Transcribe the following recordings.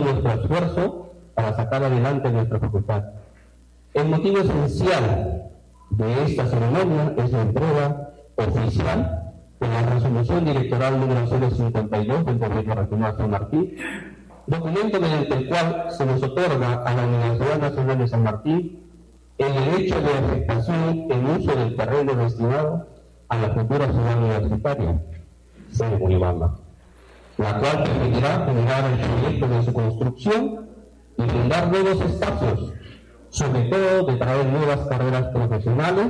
nuestro esfuerzo para sacar adelante nuestra facultad. El motivo esencial de esta ceremonia es la entrega oficial de la resolución directoral número 052 del Gobierno Regional San Martín, documento mediante el cual se nos otorga a la Universidad Nacional de San Martín el derecho de afectación en uso del terreno destinado a la futura ciudad universitaria, sede Uribamba, la cual permitirá generar el proyecto de su construcción y brindar nuevos espacios, sobre todo de traer nuevas carreras profesionales.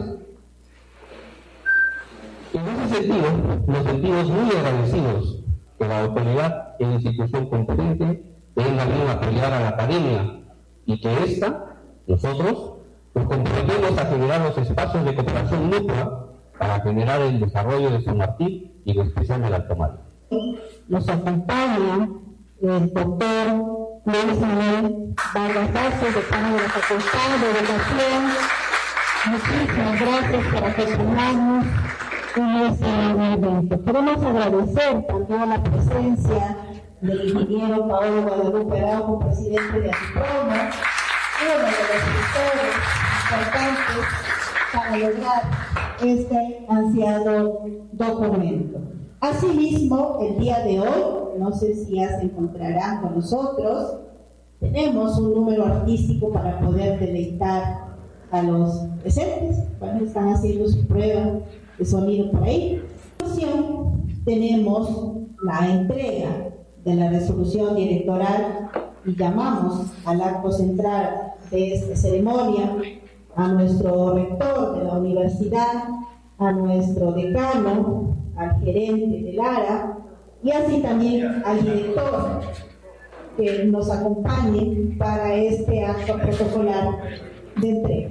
En ese sentido, nos sentimos muy agradecidos que la autoridad e institución competente venga bien a apoyar a la academia y que nosotros, nos comprometemos a generar los espacios de cooperación mutua para generar el desarrollo de San Martín y en especial del Alto Mare. Nos acompaña el doctor Luis Manuel Vargas Vázquez, decano de la Facultad de Educación. Muchísimas gracias por acompañarnos en este evento. Queremos agradecer también la presencia del ingeniero Paolo Guadalupe Araujo, presidente de ASIPROMA, uno de los sectores importantes para lograr este ansiado documento. Asimismo, el día de hoy, no sé si ya se encontrarán con nosotros, tenemos un número artístico para poder deleitar a los presentes. Bueno, están haciendo su prueba de sonido por ahí. A continuación, tenemos la entrega de la resolución directoral y llamamos al acto central de esta ceremonia a nuestro rector de la universidad, a nuestro decano, al gerente del ARA y así también al director que nos acompañe para este acto protocolar de entrega.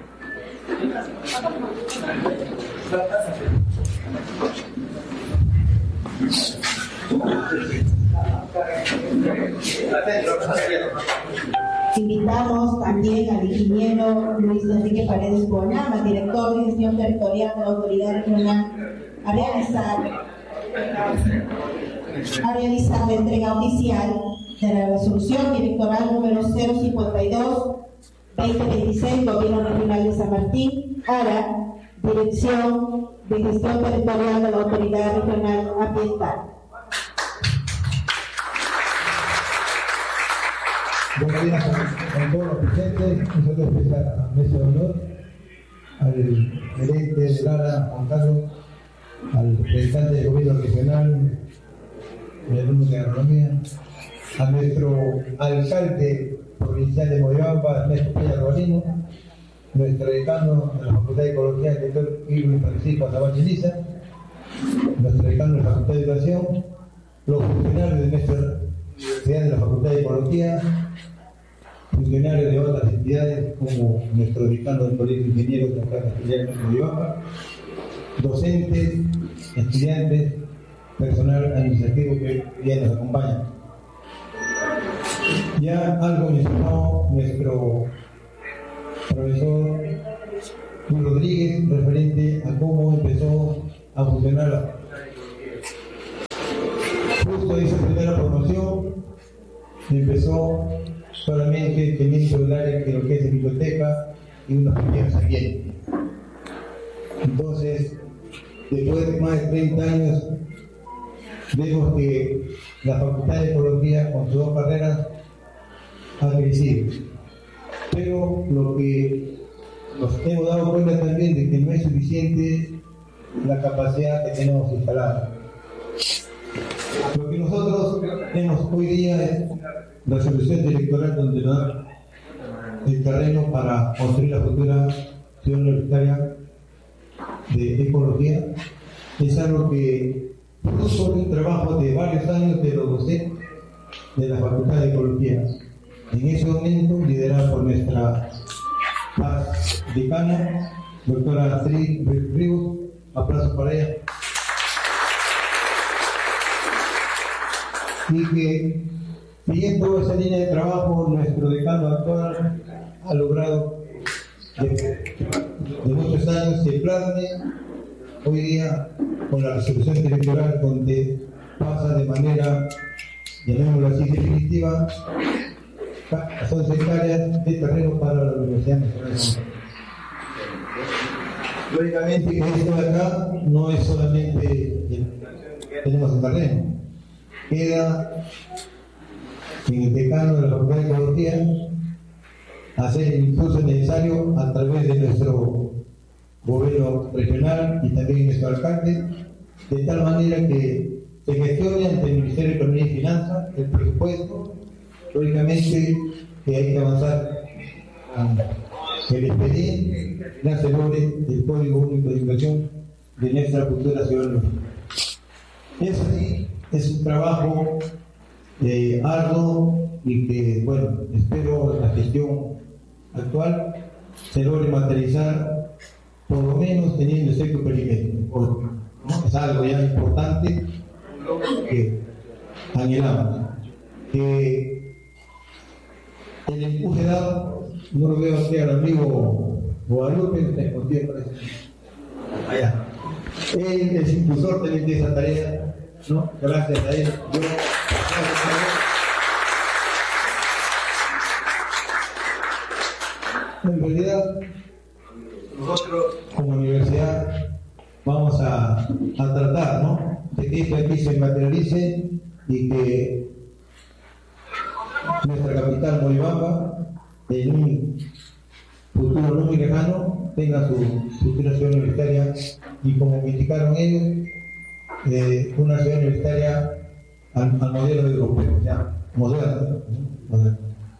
Invitamos también al ingeniero Luis Enrique Paredes Bonama, director de gestión territorial de la Autoridad Regional, a realizar la entrega oficial de la resolución directoral número 052-2026, Gobierno Regional de San Martín, ARA, Dirección de Gestión Territorial de la Autoridad Regional Ambiental. Buenos días a todos los presentes, un saludo especial a la mesa de honor, al gerente del ARA, Juan Carlos, al representante del gobierno regional, el alumno de agronomía, a nuestro alcalde provincial de Moyobamba, Ernesto Peña Robalino, nuestro decano de la Facultad de Ecología, el doctor Irwin Francisco Azabache Liza, nuestro decano de la Facultad de Educación, los funcionarios de nuestra universidad de la Facultad de Ecología, funcionarios de otras entidades como nuestro decano del Colegio de Ingenieros de acá de Moyobamba, docentes, estudiantes, personal administrativo que ya nos acompaña. Ya algo mencionó nuestro profesor Luis Rodríguez referente a cómo empezó a funcionar justo esa primera promoción. Empezó solamente teniendo el área de lo que es biblioteca y unos pequeños ambientes. Entonces, después de más de 30 años, vemos que la Facultad de Ecología, con sus dos carreras, ha crecido. Pero lo que nos hemos dado cuenta también de que no es suficiente la capacidad que tenemos instalada. Lo que nosotros tenemos hoy día es la resolución electoral donde nos da el terreno para construir la futura ciudad universitaria de ecología. Es algo que fruto de un trabajo de varios años de los docentes de la Facultad de Ecología. En ese momento, liderada por nuestra decana, doctora Astrid Ribos, aplausos para ella. Y que, siguiendo esa línea de trabajo, nuestro decano actual ha logrado de muchos años se plasme hoy día con la resolución electoral donde pasa de manera llamémoslo así, definitiva, son 6 hectáreas de terreno para la Universidad Nacional de San Martín. Lógicamente que esto de acá no es solamente tenemos el terreno, queda en el decano de la Facultad de Ecología hacer el impulso necesario a través de nuestro gobierno regional y también nuestro alcalde, de tal manera que se gestione ante el Ministerio de Economía y Finanzas el presupuesto. Lógicamente que hay que avanzar el expediente financiero del Código Único de Inversión de nuestra futura ciudad. Eso sí, es un trabajo arduo y que, bueno, espero la gestión actual se logre materializar, por lo menos teniendo cierto perímetro, ¿no? Es algo ya importante que anhelamos. Que el empuje dado, no lo veo aquí al amigo Guadalupe, está escondido por eso. Allá. Él es impulsor también de esa tarea, ¿no? Gracias a él. En realidad, nosotros como universidad vamos a tratar, ¿no?, de que esto aquí se materialice y que nuestra capital, Moyobamba, en un futuro no muy lejano, tenga su futura ciudad universitaria y, como me indicaron ellos, una ciudad universitaria al modelo europeo, ya, moderno. Bueno,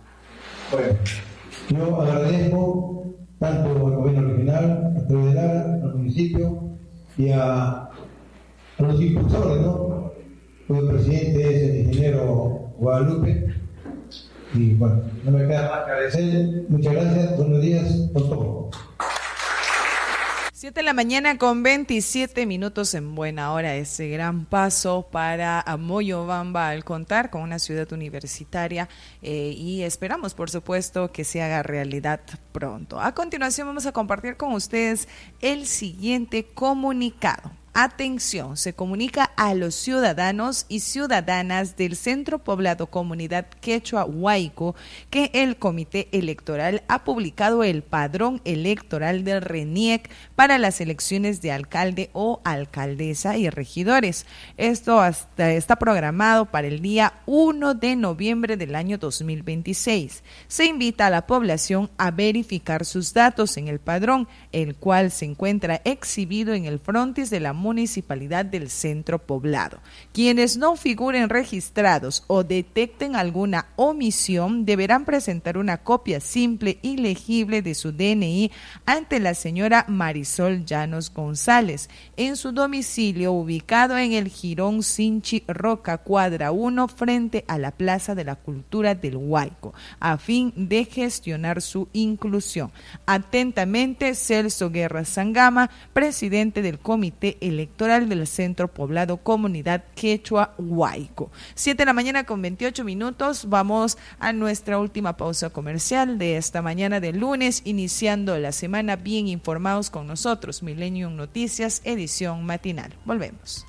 yo agradezco tanto al gobierno regional, a través de Lara, al municipio y a los impulsores, ¿no? El presidente es el ingeniero Guadalupe. Y bueno, no me queda más que agradecerle. Muchas gracias, buenos días por todo. 7 de la mañana con 27 minutos en buena hora. Ese gran paso para Moyobamba al contar con una ciudad universitaria y esperamos, por supuesto, que se haga realidad pronto. A continuación vamos a compartir con ustedes el siguiente comunicado. Atención, se comunica a los ciudadanos y ciudadanas del Centro Poblado Comunidad Quechua Huayco que el Comité Electoral ha publicado el padrón electoral del RENIEC para las elecciones de alcalde o alcaldesa y regidores. Esto está programado para el día 1 de noviembre del año 2026. Se invita a la población a verificar sus datos en el padrón, el cual se encuentra exhibido en el frontis de la Municipalidad del Centro Poblado. Quienes no figuren registrados o detecten alguna omisión deberán presentar una copia simple y legible de su DNI ante la señora Marisol Llanos González en su domicilio ubicado en el Jirón Sinchi Roca, cuadra 1, frente a la Plaza de la Cultura del Huayco, a fin de gestionar su inclusión. Atentamente, Celso Guerra Sangama, presidente del Comité Electoral del Centro Poblado Comunidad Quechua Huayco. 7 de la mañana con 28 minutos. Vamos a nuestra última pausa comercial de esta mañana de lunes, iniciando la semana bien informados con nosotros. Millennium Noticias, edición matinal. Volvemos.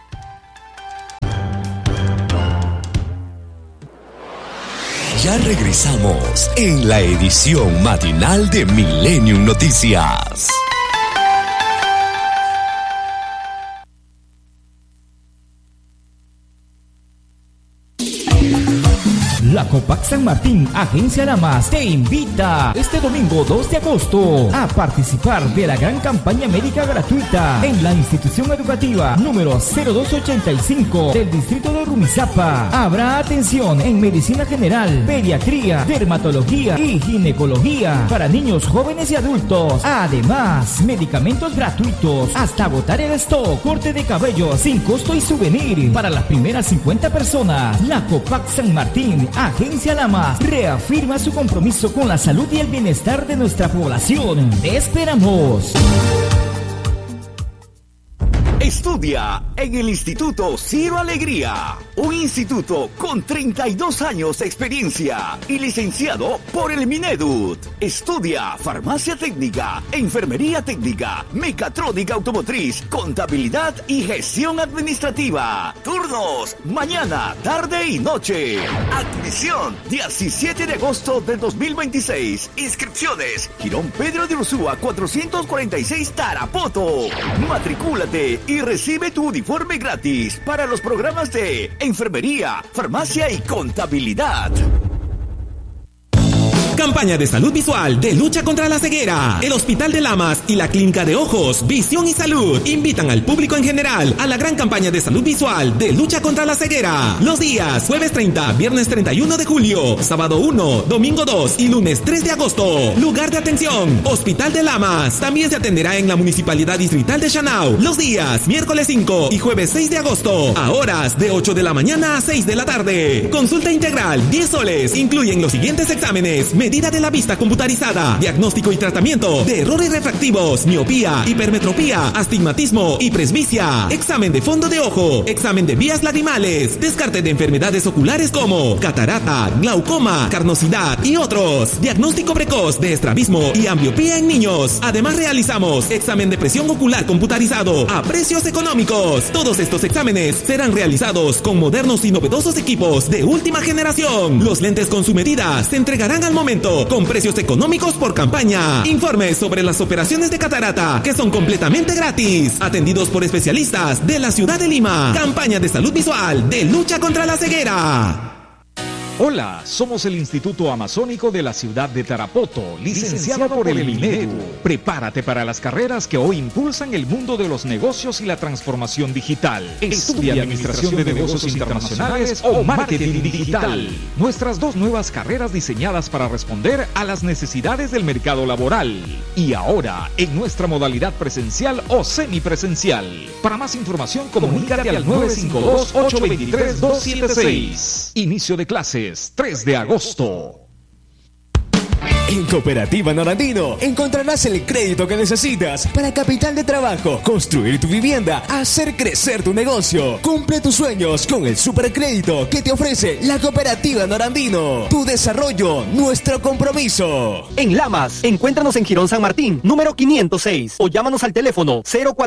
Ya regresamos en la edición matinal de Millennium Noticias. La Copac San Martín, Agencia La Más, te invita este domingo 2 de agosto a participar de la gran campaña médica gratuita en la institución educativa número 0285 del distrito de Rumizápa. Habrá atención en medicina general, pediatría, dermatología y ginecología para niños, jóvenes y adultos. Además, medicamentos gratuitos hasta agotar el stock, corte de cabello sin costo y souvenir para las primeras 50 personas. La Copac San Martín, Agencia La Más, reafirma su compromiso con la salud y el bienestar de nuestra población. ¡Te esperamos! Estudia en el Instituto Ciro Alegría, un instituto con 32 años de experiencia y licenciado por el Minedut. Estudia farmacia técnica, enfermería técnica, mecatrónica automotriz, contabilidad y gestión administrativa. Turnos, mañana, tarde y noche. Admisión, 17 de agosto del 2026. Inscripciones, Girón Pedro de Ursúa 446 Tarapoto. Matricúlate y recibe tu uniforme gratis para los programas de enfermería, farmacia y contabilidad. Campaña de salud visual de lucha contra la ceguera. El Hospital de Lamas y la Clínica de Ojos, Visión y Salud invitan al público en general a la gran campaña de salud visual de lucha contra la ceguera. Los días jueves 30, viernes 31 de julio, sábado 1, domingo 2 y lunes 3 de agosto. Lugar de atención, Hospital de Lamas. También se atenderá en la Municipalidad Distrital de Chanao. Los días miércoles 5 y jueves 6 de agosto, a horas de 8 de la mañana a 6 de la tarde. Consulta integral, 10 soles. Incluyen los siguientes exámenes: medida de la vista computarizada, diagnóstico y tratamiento de errores refractivos, miopía, hipermetropía, astigmatismo y presbicia, examen de fondo de ojo, examen de vías lagrimales, descarte de enfermedades oculares como catarata, glaucoma, carnosidad y otros, diagnóstico precoz de estrabismo y ambliopía en niños. Además realizamos examen de presión ocular computarizado a precios económicos. Todos estos exámenes serán realizados con modernos y novedosos equipos de última generación. Los lentes con su medida se entregarán al momento con precios económicos por campaña. Informes sobre las operaciones de catarata, que son completamente gratis, atendidos por especialistas de la ciudad de Lima. Campaña de salud visual de lucha contra la ceguera. Hola, somos el Instituto Amazónico de la ciudad de Tarapoto, licenciado por el Minedu. Prepárate para las carreras que hoy impulsan el mundo de los negocios y la transformación digital. Estudia Administración de Negocios Internacionales o Marketing Digital. Nuestras dos nuevas carreras diseñadas para responder a las necesidades del mercado laboral. Y ahora, en nuestra modalidad presencial o semipresencial. Para más información, comunícate al 952-823-276. Inicio de clases 3 de agosto. En Cooperativa Norandino encontrarás el crédito que necesitas para capital de trabajo, construir tu vivienda, hacer crecer tu negocio. Cumple tus sueños con el supercrédito que te ofrece la Cooperativa Norandino. Tu desarrollo, nuestro compromiso. En Lamas, encuéntranos en Girón San Martín, número 506, o llámanos al teléfono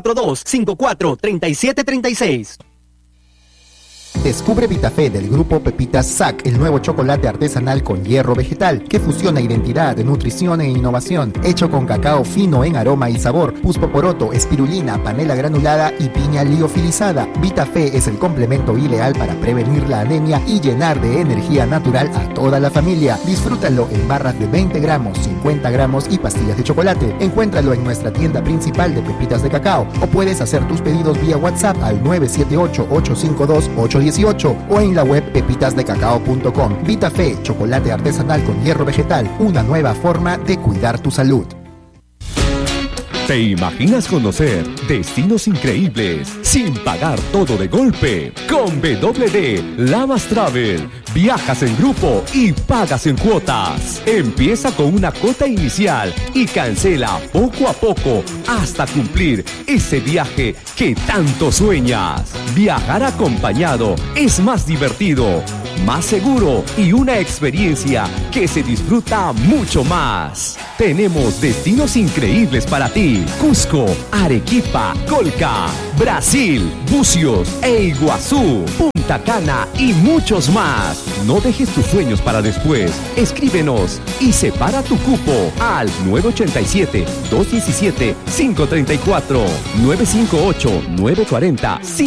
042-54-3736. Descubre Vitafé del grupo Pepitas SAC, el nuevo chocolate artesanal con hierro vegetal que fusiona identidad, nutrición e innovación, hecho con cacao fino en aroma y sabor, puspoporoto, espirulina, panela granulada y piña liofilizada. Vitafé es el complemento ideal para prevenir la anemia y llenar de energía natural a toda la familia. Disfrútalo en barras de 20 gramos, 50 gramos y pastillas de chocolate. Encuéntralo en nuestra tienda principal de pepitas de cacao o puedes hacer tus pedidos vía WhatsApp al 978-852-818 o en la web pepitasdecacao.com. Vitafé, chocolate artesanal con hierro vegetal, una nueva forma de cuidar tu salud. ¿Te imaginas conocer destinos increíbles sin pagar todo de golpe? Con WD Lamas Travel, viajas en grupo y pagas en cuotas. Empieza con una cuota inicial y cancela poco a poco hasta cumplir ese viaje que tanto sueñas. Viajar acompañado es más divertido, más seguro y una experiencia que se disfruta mucho más. Tenemos destinos increíbles para ti: Cusco, Arequipa, Colca, Brasil, Bucios e Iguazú, Punta Cana y muchos más. No dejes tus sueños para después. Escríbenos y separa tu cupo al 987-217-534, 958-940-534.